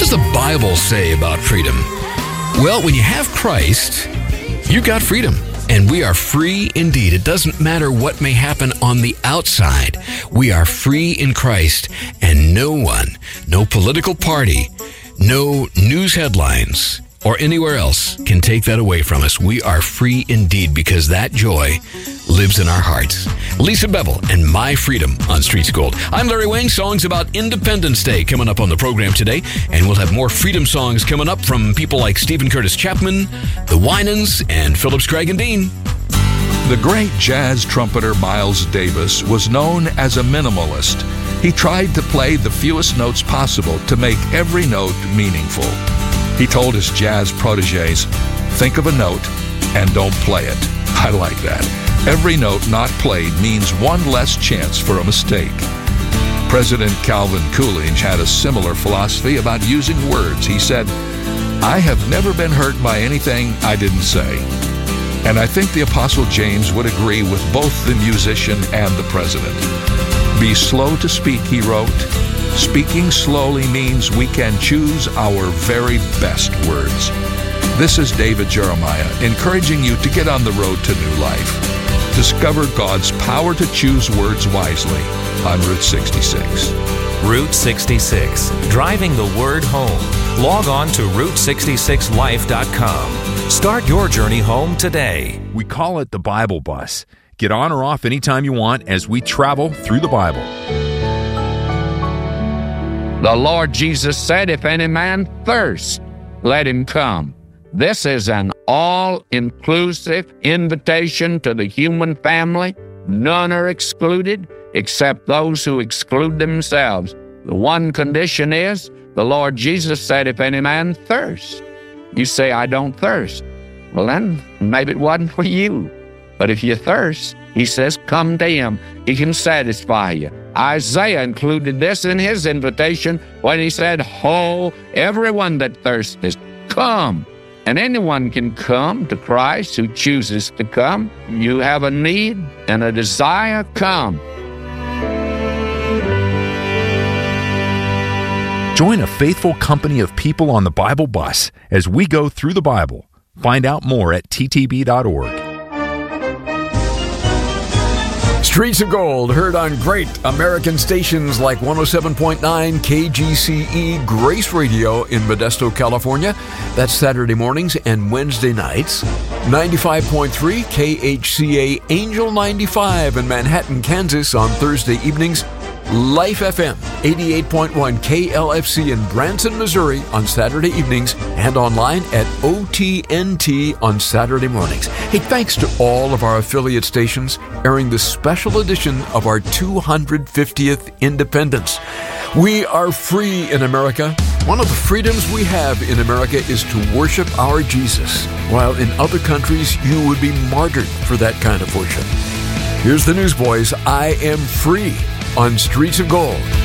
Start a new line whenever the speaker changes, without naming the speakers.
does the Bible say about freedom? Well, when you have Christ, you've got freedom. And we are free indeed. It doesn't matter what may happen on the outside. We are free in Christ, and no one, no political party, no news headlines, or anywhere else can take that away from us. We are free indeed because that joy lives in our hearts. Lisa Bevel and My Freedom on Streets of Gold. I'm Larry Wayne. Songs about Independence Day coming up on the program today. And we'll have more freedom songs coming up from people like Stephen Curtis Chapman, the Winans, and Phillips Craig and Dean.
The great jazz trumpeter Miles Davis was known as a minimalist. He tried to play the fewest notes possible to make every note meaningful. He told his jazz protégés, think of a note and don't play it. I like that. Every note not played means one less chance for a mistake. President Calvin Coolidge had a similar philosophy about using words. He said, I have never been hurt by anything I didn't say. And I think the Apostle James would agree with both the musician and the president. Be slow to speak, he wrote. Speaking slowly means we can choose our very best words. This is David Jeremiah, encouraging you to get on the road to new life. Discover God's power to choose words wisely on Route 66.
Route 66, driving the word home. Log on to Route66Life.com. Start your journey home today.
We call it the Bible Bus. Get on or off anytime you want as we travel through the Bible.
The Lord Jesus said, if any man thirst, let him come. This is an all-inclusive invitation to the human family. None are excluded except those who exclude themselves. The one condition is, the Lord Jesus said, if any man thirst. You say, I don't thirst. Well, then, maybe it wasn't for you. But if you thirst, he says, come to him. He can satisfy you. Isaiah included this in his invitation when he said, ho, everyone that thirsteth, come. And anyone can come to Christ who chooses to come. You have a need and a desire, come.
Join a faithful company of people on the Bible Bus as we go through the Bible. Find out more at ttb.org.
Streets of Gold, heard on great American stations like 107.9 KGCE Grace Radio in Modesto, California. That's Saturday mornings and Wednesday nights. 95.3 KHCA Angel 95 in Manhattan, Kansas on Thursday evenings. Life FM 88.1 KLFC in Branson, Missouri on Saturday evenings and online at OTNT on Saturday mornings. Hey, thanks to all of our affiliate stations airing the special edition of our 250th Independence. We are free in America. One of the freedoms we have in America is to worship our Jesus, while in other countries you would be martyred for that kind of worship. Here's the Newsboys' I Am Free on Streets of Gold.